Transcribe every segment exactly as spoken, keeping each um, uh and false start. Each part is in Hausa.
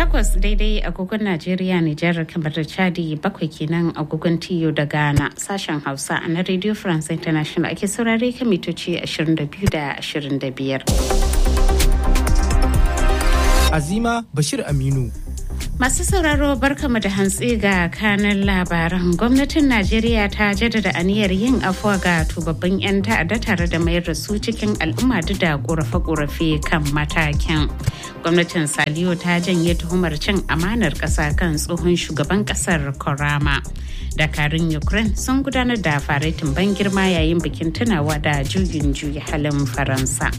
Takwas daidai agogon Najeriya, Nijar, kamar da Chadi, bakwai kenan agogon Tiyo da Ghana. Sashen Hausa na Radio France International ake saurare kan mitoci ashirin da biyu da ashirin da biyar. Azima Bashir Aminu. Masu sauraro barkamu da hantsi ga kanan labaran. Gwamnatin Najeriya ta jaddada aniyar yin afuwa ga tubabbin 'yan ta'adda tare da mayar da su cikin al'umma duk da korafe-korafe kan matakin. Gwamnatin Saliyo ta janye tuhumar cin amanar ƙasa kan tsohon shugaban ƙasar Korama. Dakarun Ukraine sun gudanar da faretin ban girma yayin bikin tunawa da juyin juya halin Faransa.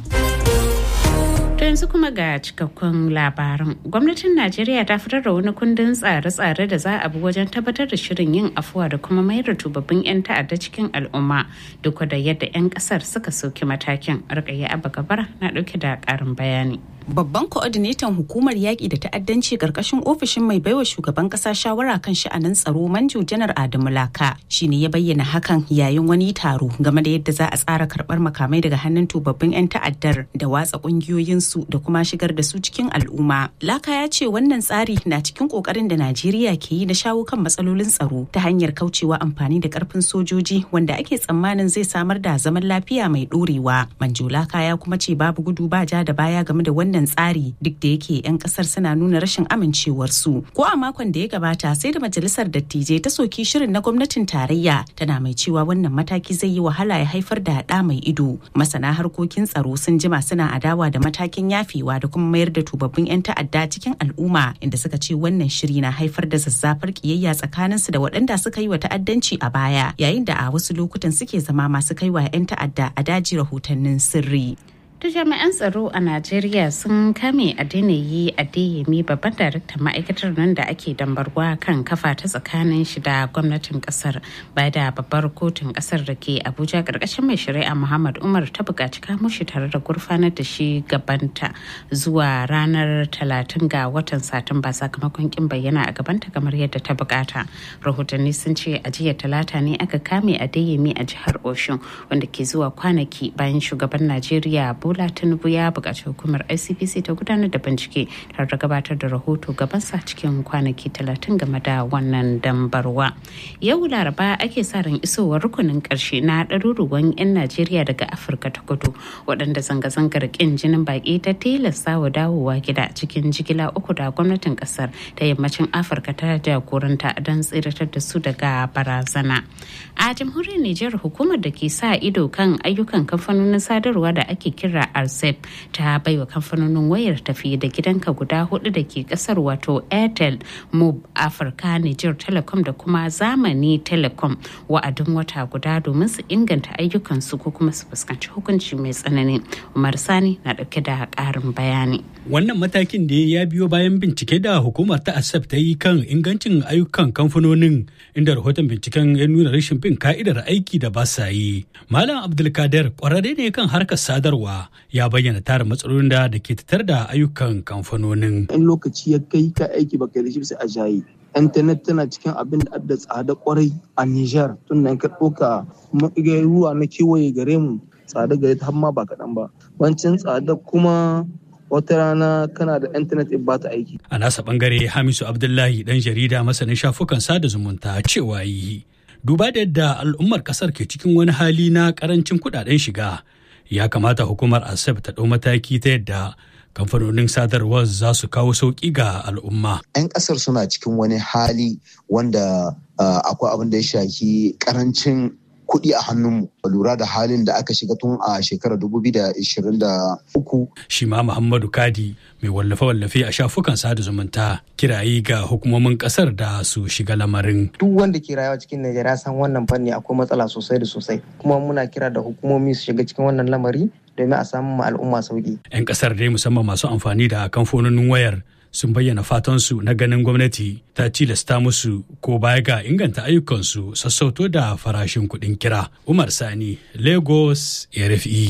To yanzu kuma ga cikakkun labaran. Gwamnatin Najeriya ta fitar da wani kundin tsare-tsare da za a bi wajen tabbatar da shirin yin afuwa da kuma mayar da tubabbin 'yan ta'adda cikin al'umma duk da yadda 'yan kasar suka sauki matakin. Rukayya Abba Gabara na dauke da karin bayani. Babban ko'odinetan hukumar yaƙi da ta'addanci ƙarƙashin ofishin mai baiwa shugaban ƙasa shawara kan sha'anin tsaro Manjo Janar Adamu Laka shine ya bayyana hakan yayin wani taro game da yadda za a tsara karɓar makamai daga hannun tubabbin 'yan ta'addar da watsa ƙungiyoyinsu da kuma shigar da su cikin al'umma. Laka ya ce wannan tsari na cikin ƙoƙarin da Najeriya ke yi na shawo kan matsalolin tsaro ta hanyar kaucewa amfani da ƙarfin sojoji wanda ake tsammanin zai samar da zaman lafiya mai ɗorewa. Manjo Laka ya kuma ce babu gudu ba ja da baya game da wannan tsari duk da yake 'yan kasar suna nuna rashin amincewarsu. Ko a makon da ya gabata sai da majalisar dattijai ta soki shirin na gwamnatin tarayya tana mai cewa wannan mataki zai yi wahala ya haifar da haɗa mai ido. Masana harkokin tsaro sun jima suna adawa da matakin yafewa da kuma mayar da tubabbin 'yan ta'adda cikin al'umma inda suka ce wannan shiri na haifar da zazzafar kiyayya tsakaninsu da waɗanda suka yi wa ta'addanci a baya yayin da a wasu lokutan suke zama masu kai wa 'yan ta'adda a daji rahotannin sirri. Da jami'an tsaro a Najeriya sun kame Adeniyi Adeyemi, babban daraktan ma'aikatar nan da ake dambarwa kan kafa ta tsakanin shi da gwamnatin kasar, bai da babbar kotun kasar da ke Abuja karkashin mai shari'a Muhammad Umar ta buƙaci kamo shi tare da gurfanar da shi gabanta zuwa ranar talatin ga watan Satumba sakamakon kin bayyana a gabanta kamar yadda ta bukata. Rahotanni sun ce a jiya talata ne aka kame Adeyemi a jihar Oshun wanda ke zuwa kwanaki bayan shugaban Najeriya Bola Tinubu ya buƙaci hukumar I C P C ta gudanar da bincike tare da gabatar da rahoto gabansa cikin kwanaki talatin game da wannan dambarwa. Yau Laraba ake sa ran isowar rukunin ƙarshe na ɗaruruwan 'yan Najeriya daga Afirka ta Kudu waɗanda zanga-zangar ƙin jinin baƙi ta tilasta wa dawowa gida cikin jigila uku da gwamnatin ƙasar ta yammacin Afirka ta jagoranta don tsiratar da su daga barazana. A jamhuriyar Nijar, hukumar da ke sa ido kan ayyukan kamfanonin sadarwa da ake kira R C E P ta baiwa kamfanonin wayar tafi da gidanka guda hudu da ke kasar wato Airtel, Mob, Africa, Niger Telecom da kuma Zamani Telecom wa'adin wata guda domin su inganta ayyukansu ko kuma su fuskanci hukunci mai tsanani. Umar Sani na dauke da karin bayani. Wannan matakin da ya biyo bayan bincike da hukumar ta R C E P ta yi kan ingancin ayyukan kamfanonin inda rahoton binciken ya nuna rashin bin ka'idar aiki da ba sa yi. Malam Abdulkadir kwararre ne kan harkar sadarwa ya bayyana tara matsalolin da da ke tattar da ayyukan kamfanonin. In lokaci ya kai ka aiki baka da shi sai a jayi. Internet tana cikin abin da da tsada kwarai a Niger tun da ka ɗauka ruwa na kewaye gare mu tsada gare ta hamma ba kaɗan ba. Wancin tsada kuma wata rana kana da intanet in ba ta aiki. A nasa bangare Hamisu Abdullahi dan jarida masanin shafukan sada zumunta cewa yi. Duba da yadda al'ummar kasar ke cikin wani hali na karancin kudaden shiga, ya kamata hukumar R C E P ta ɗau mataki ta yadda kamfanonin sadarwar za su kawo sauƙi ga al'umma. 'Yan ƙasar suna cikin wani hali wanda uh, akwai abin da ya shafi karancin kuɗi a hannunmu. Lura da halin da aka shiga tun a shekarar dubu biyu da ashirin da uku. Shi ma Muhammadu Kadi mai wallafe-wallafe a shafukan sada zumunta kirayi ga hukumomin ƙasar da su shiga lamarin. Duk wanda ke rayuwa cikin Najeriya san wannan fanni akwai matsala sosai da sosai. Kuma muna kira da hukumomi su shiga cikin wannan lamari domin a samu al'umma sauki. 'Yan ƙasar dai musamman masu amfani da kamfanonin wayar sun bayyana fatansu na ganin gwamnati ta tilasta musu ko baya ga inganta ayyukansu sassauto da farashin kuɗin kira. Umar Sani, Lagos, R F I.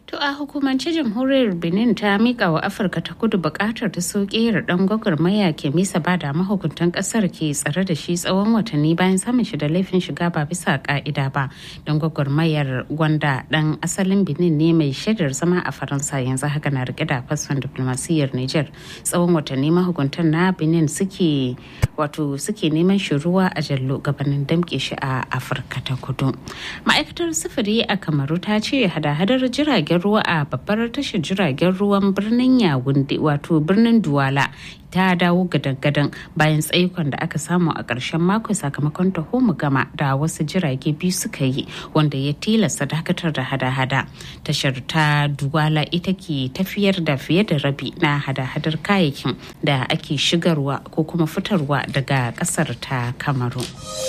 To a hukumance jamhuriyar Benin ta mika wa Afirka ta kudu bukatar ta soke dan gwagwarmaya ke misa ba da mahukuntan kasar ke tsare da shi tsawon watanni bayan samun shi da laifin shiga ba bisa ka'ida ba. Dan gwagwarmayar gwanda dan asalin Benin ne mai shaidar zama a Faransa yanzu haka na rike da fasfon diplomasiyyar Niger. Tsawon watanni mahukuntan na Benin suke wato suke neman shi ruwa a jallo gabanin damke shi a Afirka ta kudu. Ma'aikatar sufuri a Kamaru ta ce hada-hadar jiragen ruwa a babbar tashar jiragen ruwan birnin Yawunde wato birnin Duwala ta dawo gadan-gadan bayan tsaikon da aka samu a ƙarshen mako sakamakon taho gama da wasu jirage biyu suka yi wanda ya tilasta dakatar da hada-hada. Tashar ta Duwala ita ke tafiyar da fiye da rabi na hada-hadar kayayyakin da ake shigarwa ko kuma fitarwa daga ƙasar ta Kamaru.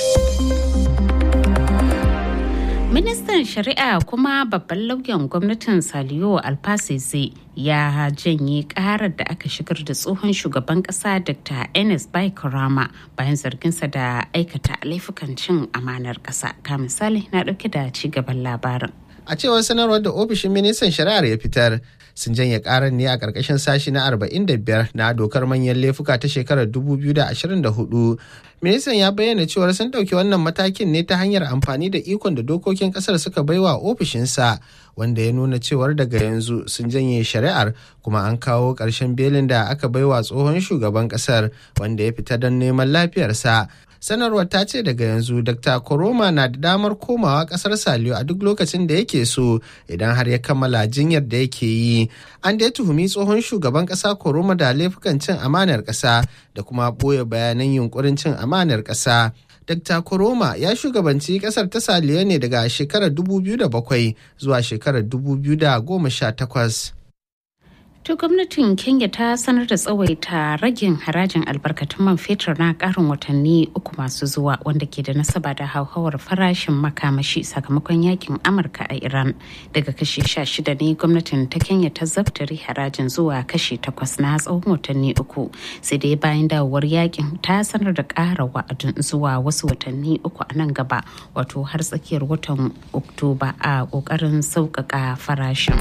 Ministan Shari'a kuma babban lauyan gwamnatin Saliyo Alfasese ya janye karar da aka shigar da tsohon shugaban kasa Doctor Ernest Bai Koroma bayan zarginsa da aikata laifukan cin amanar kasa. Ka misali na dauke da ci gaban labarin. A cewar sanarwar da ofishin ministan shari'ar ya fitar, sun janye karar ne a ƙarƙashin sashi na arba'in da biyar na dokar manyan laifuka ta shekarar dubu biyu da ashirin da hudu. Ministan ya bayyana cewar sun ɗauki wannan matakin ne ta hanyar amfani da ikon da dokokin ƙasar suka baiwa ofishinsa, wanda ya nuna cewar daga yanzu sun janye shari'ar kuma an kawo ƙarshen belin da aka baiwa tsohon shugaban ƙasar wanda ya fita don neman lafiyarsa. Sanarwar ta ce daga yanzu Dokta Koroma na da damar komawa kasar Saliyo a duk lokacin da yake so idan har ya kammala jinyar da yake yi. An da ya tuhumi tsohon shugaban kasa Koroma da laifukan cin amanar kasa da kuma ɓoye bayanan yunkurin cin amanar kasa. Dokta Koroma ya shugabanci kasar ta Saliyo ne daga shekarar dubu biyu da bakwai zuwa shekarar dubu biyu da goma sha takwas. To gwamnatin Kenya ta sanar da tsawaita ragin harajin albarkatun man fetur na karin watanni uku masu zuwa wanda ke da nasaba da hauhawar farashin makamashi sakamakon yakin Amurka a Iran. Daga kashi sha shida ne gwamnatin ta Kenya ta zabtare harajin zuwa kashi takwas na tsawon watanni uku. Sai dai bayan dawowar yakin ta sanar da ƙara wa'adin zuwa wasu watanni uku a nan gaba wato har tsakiyar watan Oktoba a ƙoƙarin sauƙaƙa farashin.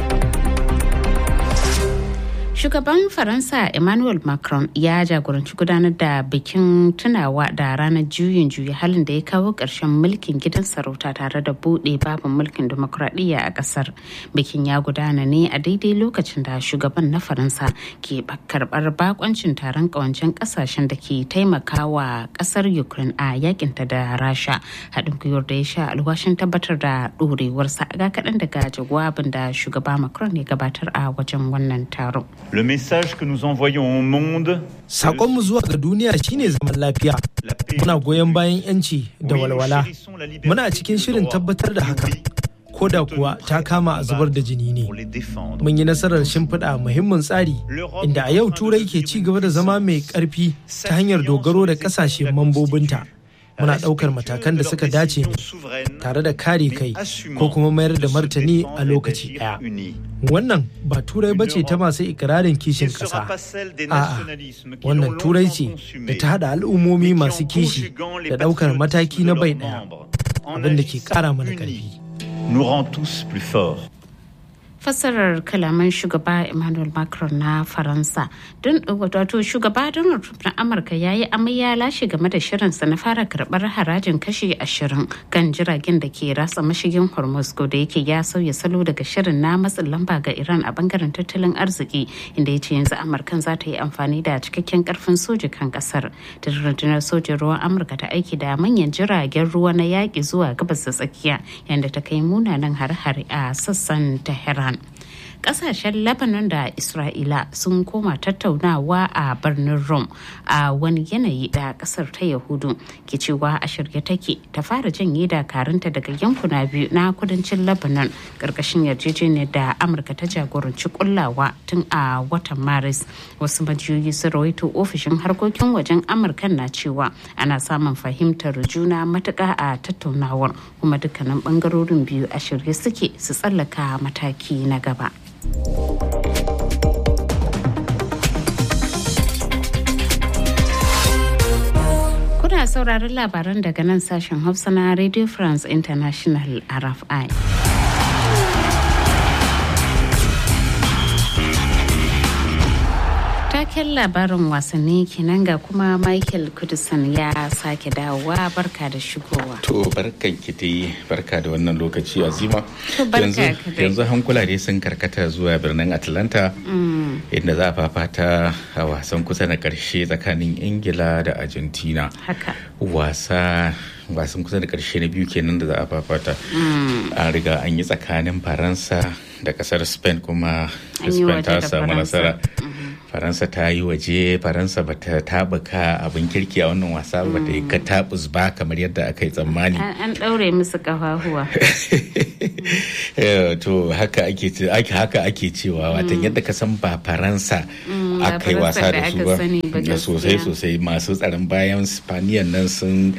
Shugaban Faransa Emmanuel Macron ya jagoranci gudanar da bikin tunawa da ranar juyin juya halin da ya kawo ƙarshen mulkin gidan sarauta tare da buɗe babin mulkin dimokuraɗiyya a ƙasar. Bikin ya gudana ne a daidai lokacin da shugaban na Faransa ke karɓar bakoncin taron ƙawancen ƙasashen da ke taimakawa ƙasar Ukraine a yakinta da Rasha. Haɗin gwiwar da ya sha alwashin tabbatar da ɗorewarsa ga kaɗan daga jawabin da shugaba Macron ya gabatar a wajen wannan taron. Le message que nous envoyons au monde. Sakonmu zuwa ga duniya shine zaman lafiya. Muna goyon bayan yanci da walwala. Muna cikin shirin tabbatar da haka. Ko da kuwa ta kama a zubar da jini ne. Mun yi nasarar shimfiɗa muhimmin tsari inda a yau Turai ke ci gaba da zama mai ƙarfi ta hanyar dogaro da ƙasashe mambobinta. Muna ɗaukar matakan da suka dace ne tare da kare kai ko kuma mayar da martani a lokaci ɗaya. Wannan ba turai ba ce ta masu ikirarin kishin ƙasa. A'a, wannan turai ce da ta haɗa al'ummomi masu kishi da ɗaukar mataki na bai ɗaya, abin da ke ƙara mana ƙarfi. Fassarar kalaman shugaba Emmanuel Macron na Faransa. Don wato shugaba Donald Trump na Amurka ya yi amai ya lashe game da shirinsa na fara karɓar harajin kashi ashirin kan jiragen da ke ratsa mashigin Hormuz da yake ya sauya salo daga shirin na matsin lamba ga Iran a bangaren tattalin arziki inda ya ce yanzu Amurkan za ta yi amfani da cikakken karfin soja kan kasar. Da rundunar sojin ruwan Amurka ta aiki da manyan jiragen ruwa na yaƙi zuwa gabas da tsakiya yadda ta kai munanan hare-hare a sassan Tehran. Kasashen Lebanon da Isra'ila sun koma tattaunawa a birnin Rome a wani yanayi da kasar ta Yahudu ke cewa a shirye take ta fara janye dakarunta daga yankuna biyu na kudancin Lebanon karkashin yarjejeniyar da Amurka ta jagoranci kullawa tun a watan Maris. Wasu majiyoyi sun rawaito ofishin harkokin wajen Amurka na cewa ana samun fahimtar juna matuƙa a tattaunawar kuma dukkanin bangarorin biyu a shirye suke su tsallaka mataki na gaba. Kuna sauraron labaran daga nan sashen Hausa na Radio France International R F I. labarin wasanni kenan ga kuma Michael Kudusan ya sake dawowa. Barka da shigowa. To barkan ki dai, barka da wannan lokaci Azima. To barka yanzu hankula dai sun karkata zuwa birnin Atlanta inda za a fafata a wasan kusa na karshe tsakanin Ingila da Argentina. Haka. Wasa wasan kusa da karshe na biyu kenan da za a fafata. An riga an yi tsakanin Faransa da kasar Spain kuma Spain ta samu nasara. Faransa ta yi waje, Faransa ba ta tabuka abin kirki a wannan wasa ba ta yi katabus ba kamar yadda aka yi tsammani. An ɗaure musu kafafuwa. To haka ake haka ake cewa watan yadda ka san ba Faransa aka yi wasa da su ba sosai sosai masu tsaron bayan Spaniyan nan sun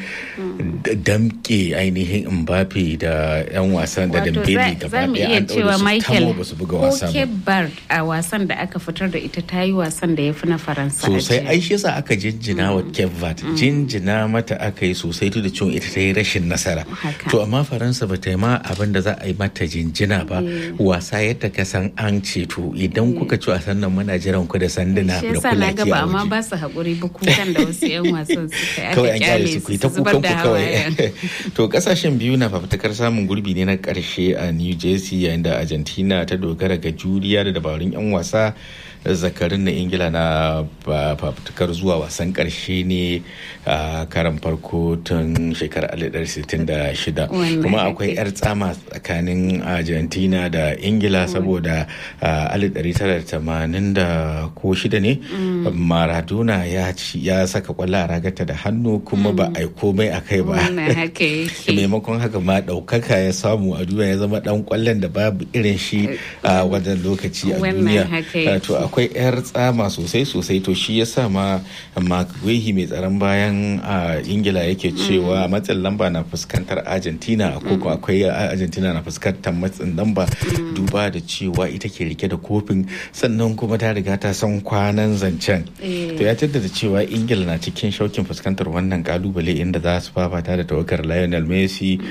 damke ainihin Mbappe da yan wasan da Dembele gaba ɗaya an ɗaure su tamo ba su buga wasa ba. Ko Cape a wasan da aka fitar da ita ta yi wasan da ya fi na Faransa sosai. Ai shi yasa aka jinjina wa Cape Verde, jinjina mata aka yi sosai tun da cewa ita ta yi rashin nasara. To amma Faransa ba ta yi ma abin da za a yi mata jinjina ba. Wasa yadda ka san an ceto idan kuka ci wasan nan muna jiran ku da sanduna da kula ki a waje. Amma ba su haƙuri ba kukan da wasu 'yan wasan suka yi aka kyale su ku ta kukan ku kawai. To kasashen biyu na fafutukar samun gurbi ne na ƙarshe a New Jersey yayin da Argentina ta dogara ga juriya da dabarun 'yan wasa. Zakarin na Ingila na fafutukar zuwa wasan karshe ne a karan farko tun shekarar alif ɗari sittin da shida kuma akwai 'yar tsama tsakanin Argentina da Ingila saboda alif ɗari tara da tamanin da ko shida ne Maradona ya saka kwallo a ragata da hannu kuma ba a yi komai a kai ba. Maimakon haka ma ɗaukaka ya samu a duniya ya zama ɗan kwallon da babu irin shi a wajen lokaci a duniya. To akwai 'yar tsama sosai sosai to shi yasa ma Mark Guehi mai tsaron bayan a Ingila yake cewa matsin lamba na fuskantar Argentina ko akwai Argentina na fuskantar matsin lamba duba da cewa ita ke rike da kofin sannan kuma ta riga ta san kwanan zancen. To ya jaddada cewa Ingila na cikin shaukin fuskantar wannan kalubale inda za su fafata da tawagar Lionel Messi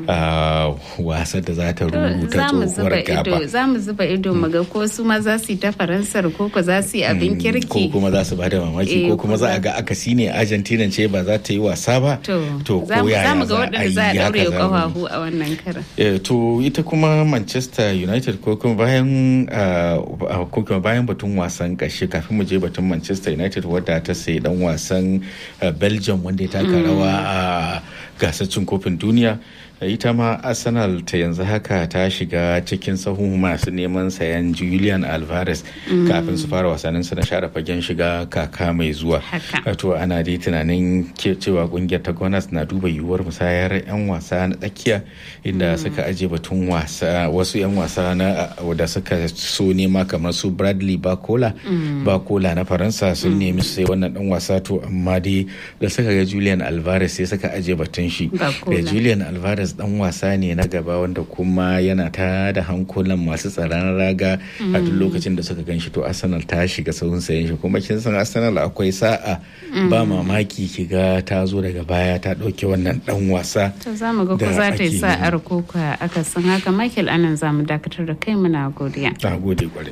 a wasan da za ta rubuta tsohuwar gaba. Za mu zuba ido mu ga ko su ma za su yi ta Faransar ko ko za su yi abin kirki ko kuma za su bada mamaki ko kuma za a ga akasi ne Argentina ce ba za ta yi wasa ba to ko yaya za a yi haka za mu a wannan karan. To ita kuma Manchester United ko kuma bayan ko kuma bayan batun wasan ƙarshe kafin mu je batun Manchester United wadda ta sayi dan wasan Belgium wanda ya taka rawa a gasar cin kofin duniya. Ita ma Arsenal ta yanzu haka ta shiga cikin sahun masu neman sayan Julian Alvarez kafin su fara wasanninsu na share fagen shiga kaka mai zuwa. To ana dai tunanin cewa kungiyar ta Gunners na duba yiwuwar musayar 'yan wasa na tsakiya inda suka aje batun wasa wasu 'yan wasa na da suka so nema kamar su Bradley Bacola Bacola na Faransa sun nemi su sai wannan dan wasa to amma dai da suka ga Julian Alvarez sai suka aje batun shi. Da Julian Alvarez dan wasa ne na gaba wanda kuma yana ta da hankulan masu tsaron raga a duk lokacin da suka gan shi to Arsenal ta shiga sahun sayen shi kuma kin san Arsenal akwai sa'a ba mamaki kiga ta zo daga baya ta dauke wannan dan wasa. To zamu ga ko za ta yi sa'ar koko aka san haka Michael anan zamu dakatar da kai muna godiya. Na gode kware.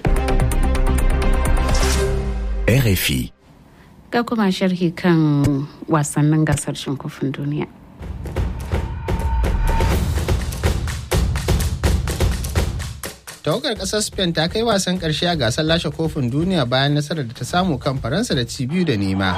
R F I ga kuma sharhi kan wasannin gasar cin kofin duniya. Tawagar ƙasar Spain ta kai wasan ƙarshe a gasar lashe kofin duniya bayan nasarar da ta samu kan Faransa da ci biyu da nema.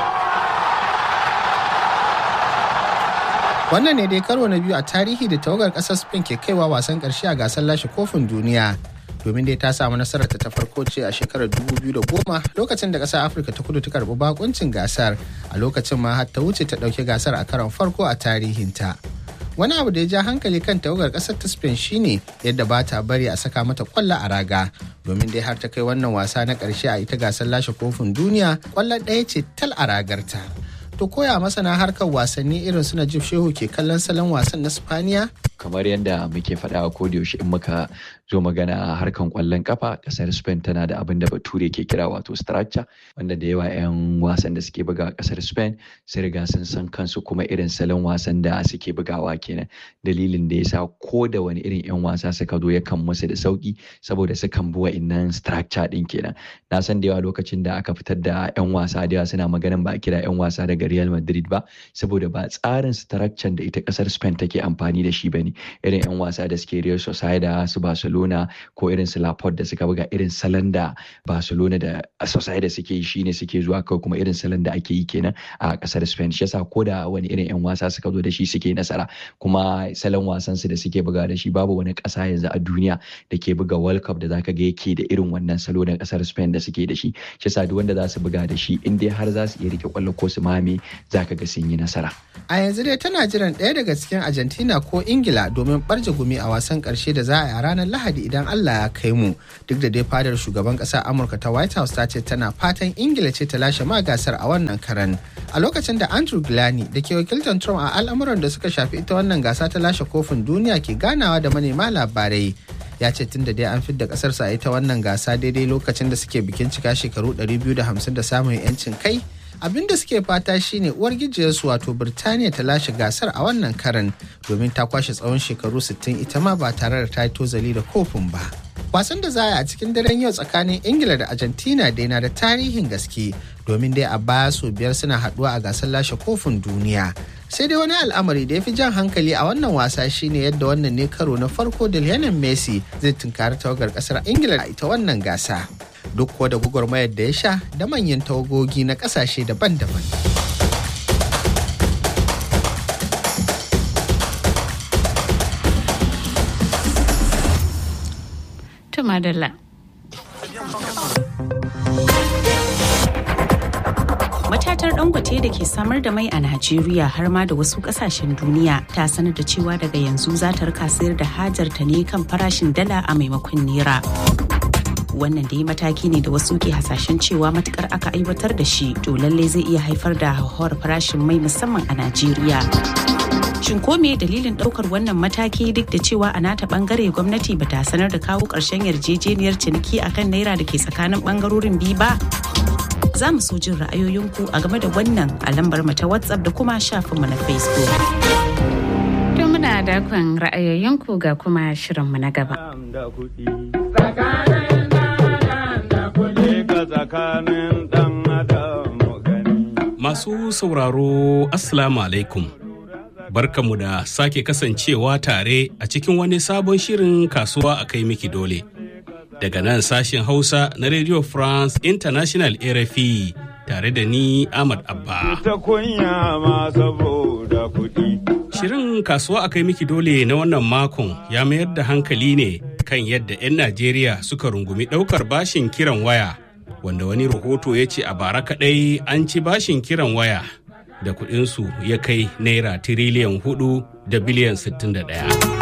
Wannan ne dai karo na biyu a tarihi da tawagar ƙasar Spain ke kaiwa wasan ƙarshe a gasar lashe kofin duniya. Domin dai ta samu nasarar ta farko ce a shekarar dubu biyu da goma lokacin da ƙasar Afirka ta kudu ta karɓi bakuncin gasar, a lokacin ma har ta wuce ta ɗauki gasar a karon farko a tarihinta. Wani abu da ya ja hankali kan tawagar kasar ta Spain shine yadda ba ta bari a saka mata kwallo a raga, domin dai har ta kai wannan wasa na karshe a ita gasar lashe kofin duniya kwallon ɗaya ce tal a ragarta. To koya masana harkar wasanni irin su Najib Shehu ke kallon salon wasan na Spaniya? kamar yadda muke faɗa a yaushe in muka zo magana harkan kwallon kafa kasar Spain tana da abin da bature ke kira wato structure, wanda da yawa 'yan wasan da suke buga a kasar Spain sun riga sun san kansu kuma irin salon wasan da suke bugawa kenan. Dalilin da yasa ko da wani irin 'yan wasa suka zo yakan musu da sauki saboda sukan bi wa'innan structure din kenan. Na san da yawa lokacin da aka fitar da 'yan wasa da yawa suna maganin ba a kira 'yan wasa daga Real Madrid ba saboda ba tsarin structure da ita kasar Spain take amfani da shi bane. Irin 'yan wasa da suke Real Sociedad, su Barcelona ko irin su Laporte da suka buga irin salon da Barcelona da Sociedad suke yi shine suke zuwa kai kuma irin salon da ake yi kenan a kasar Spain. Shi yasa ko da wani irin 'yan wasa suka zo da shi suke nasara, kuma salon wasan su da suke buga da shi babu wani kasa yanzu a duniya da ke buga World Cup da zaka ga yake da irin wannan salo na kasar Spain da suke da shi. Shi yasa duk wanda za su buga da shi in dai har za su iya rike kwallo ko su mame zaka ga sun yi nasara. A yanzu dai tana jiran ɗaya daga cikin Argentina ko Ingila domin barje gumi a wasan ƙarshe da za a yi a ranar Lahadi idan Allah ya kai mu. Duk da dai fadar shugaban ƙasar Amurka ta White House ta ce tana fatan Ingila ce ta lashe ma gasar a wannan karan. A lokacin da Andrew Glani da ke wakiltar Trump a al'amuran da suka shafi ita wannan gasa ta lashe kofin duniya ke ganawa da manema labarai. Ya ce tun da dai an fidda ƙasarsa a ita wannan gasa daidai lokacin da suke bikin cika shekaru ɗari biyu da hamsin da samun 'yancin kai. Abin da suke fata shine uwar gijiyarsu wato Birtaniya ta lashe gasar a wannan karan domin ta kwashe tsawon shekaru sittin ita ma ba tare da ta yi tozali da kofin ba. Wasan da za a yi a cikin daren yau tsakanin Ingila da Argentina dai na da tarihin gaske domin dai a baya sau biyar suna haduwa a gasar lashe kofin duniya. Sai dai wani al'amari da ya fi jan hankali a wannan wasa shine yadda wannan ne karo na farko da Lionel Messi zai tunkari tawagar kasar Ingila a ita wannan gasa. Duk kuwa da gwagwarmayar da ya sha da manyan tawagogi na kasashe daban-daban. Tumadala. Matatar Dangote da ke samar da mai a Najeriya har ma da wasu kasashen duniya ta sanar da cewa daga yanzu za ta rika sayar da hajarta ne kan farashin dala a maimakon naira. Wannan dai mataki ne da wasu ke hasashen cewa matukar aka aiwatar da shi to lallai zai iya haifar da hauhawar farashin mai musamman a Najeriya. Shin ko me dalilin daukar wannan mataki duk da cewa a nata bangare gwamnati bata sanar da kawo ƙarshen yarjejeniyar ciniki akan naira da ke tsakanin bangarorin biyu ba? Za mu so jin ra'ayoyinku a game da wannan a lambar mu ta WhatsApp da kuma shafinmu na Facebook. To muna dakon ra'ayoyinku ga kuma shirinmu na gaba. Masu sauraro Assalamu alaikum. Barkanmu da sake kasancewa tare a cikin wani sabon shirin kasuwa a kai miki dole. Daga nan sashen Hausa na Radio France International R F I tare da ni Ahmad Abba. Shirin kasuwa a kai miki dole na wannan makon ya mayar da hankali ne kan yadda 'yan Najeriya suka rungumi ɗaukar bashin kiran waya, wanda wani rahoto ya ce a bara kaɗai an ci bashin kiran waya da kuɗinsu ya kai naira tiriliyan hudu da biliyan sittin da ɗaya.